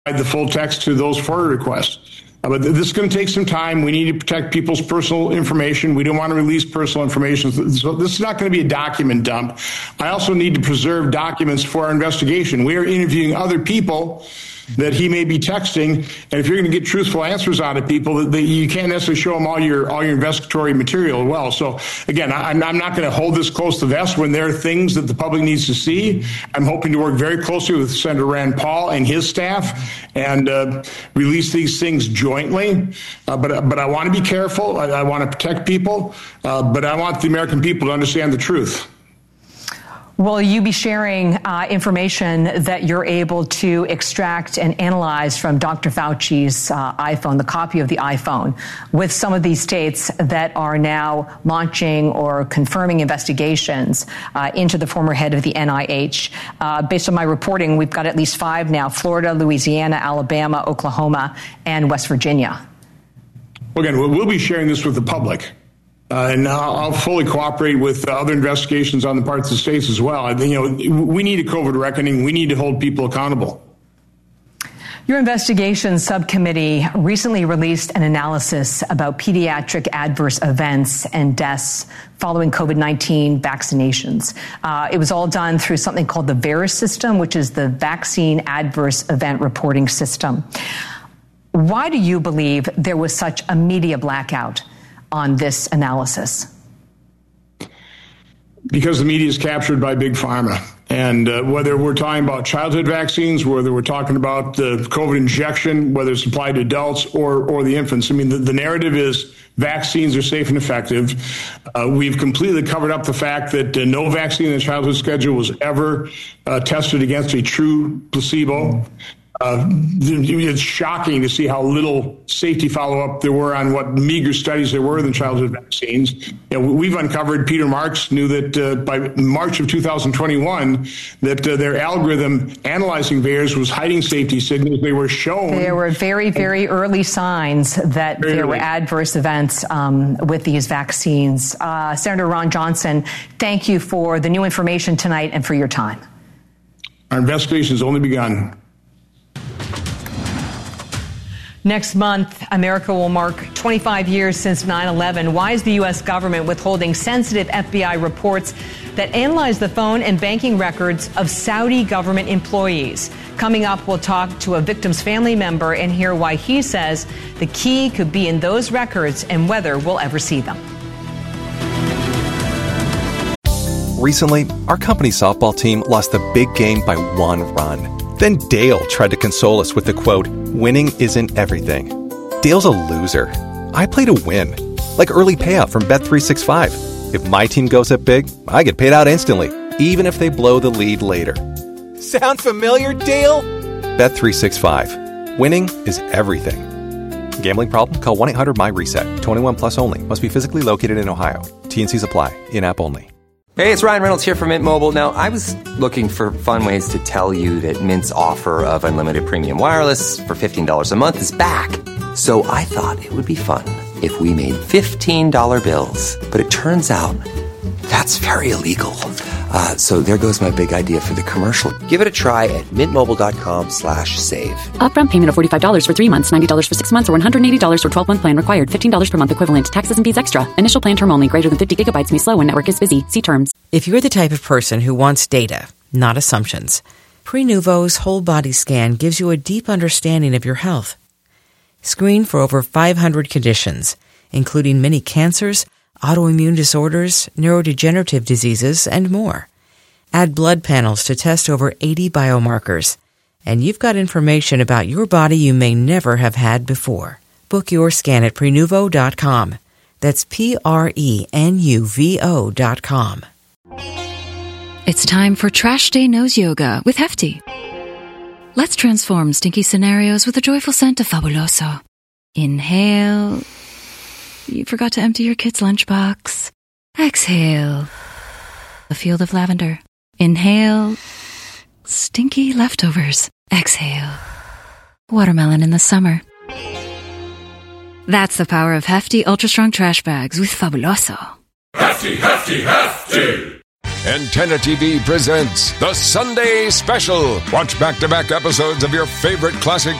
the full text to those FOIA requests. But this is going to take some time. We need to protect people's personal information. We don't want to release personal information. So this is not going to be a document dump. I also need to preserve documents for our investigation. We are interviewing other people that he may be texting, and if you're going to get truthful answers out of people, you can't necessarily show them all your investigatory material well. So again, I'm not going to hold this close to the vest when there are things that the public needs to see. I'm hoping to work very closely with Senator Rand Paul and his staff and release these things jointly. But I want to be careful. I want to protect people, but I want the American people to understand the truth. Will you be sharing information that you're able to extract and analyze from Dr. Fauci's iPhone, the copy of the iPhone, with some of these states that are now launching or confirming investigations into the former head of the NIH? Based on my reporting, we've got at least 5 now: Florida, Louisiana, Alabama, Oklahoma, and West Virginia. Again, we'll be sharing this with the public. And I'll fully cooperate with other investigations on the parts of the states as well. We need a COVID reckoning. We need to hold people accountable. Your investigation subcommittee recently released an analysis about pediatric adverse events and deaths following COVID-19 vaccinations. It was all done through something called the VAERS system, which is the Vaccine Adverse Event Reporting System. Why do you believe there was such a media blackout on this analysis? Because the media is captured by Big Pharma. And whether we're talking about childhood vaccines, whether we're talking about the COVID injection, whether it's applied to adults or the infants, I mean, the narrative is vaccines are safe and effective. We've completely covered up the fact that no vaccine in the childhood schedule was ever tested against a true placebo. It's shocking to see how little safety follow-up there were on what meager studies there were in the childhood vaccines. We've uncovered, Peter Marks knew that by March of 2021, that their algorithm analyzing VAERS was hiding safety signals. They were shown. There were very, very early signs that there were adverse events with these vaccines. Senator Ron Johnson, thank you for the new information tonight and for your time. Our investigation has only begun. Next month, America will mark 25 years since 9/11. Why is the U.S. government withholding sensitive FBI reports that analyze the phone and banking records of Saudi government employees? Coming up, we'll talk to a victim's family member and hear why he says the key could be in those records and whether we'll ever see them. Recently, our company's softball team lost the big game by 1 run. Then Dale tried to console us with the quote, "Winning isn't everything." Dale's a loser. I play to win, like early payout from Bet365. If my team goes up big, I get paid out instantly, even if they blow the lead later. Sound familiar, Dale? Bet365. Winning is everything. Gambling problem? Call 1-800-MY-RESET. 21 plus only. Must be physically located in Ohio. T&Cs apply. In-app only. Hey, it's Ryan Reynolds here from Mint Mobile. Now, I was looking for fun ways to tell you that Mint's offer of unlimited premium wireless for $15 a month is back. So I thought it would be fun if we made $15 bills. But it turns out that's very illegal. So there goes my big idea for the commercial. Give it a try at mintmobile.com/save. Upfront payment of $45 for 3 months, $90 for 6 months, or $180 for 12-month plan required. $15 per month equivalent. Taxes and fees extra. Initial plan term only. Greater than 50 gigabytes may slow when network is busy. See terms. If you're the type of person who wants data, not assumptions, Prenuvo's whole body scan gives you a deep understanding of your health. Screen for over 500 conditions, including many cancers, autoimmune disorders, neurodegenerative diseases, and more. Add blood panels to test over 80 biomarkers. And you've got information about your body you may never have had before. Book your scan at Prenuvo.com. That's Prenuvo.com. It's time for Trash Day Nose Yoga with Hefty. Let's transform stinky scenarios with the joyful scent of Fabuloso. Inhale. You forgot to empty your kid's lunchbox. Exhale. A field of lavender. Inhale. Stinky leftovers. Exhale. Watermelon in the summer. That's the power of Hefty Ultra Strong Trash Bags with Fabuloso. Hefty, Hefty, Hefty! Antenna TV presents The Sunday Special. Watch back-to-back episodes of your favorite classic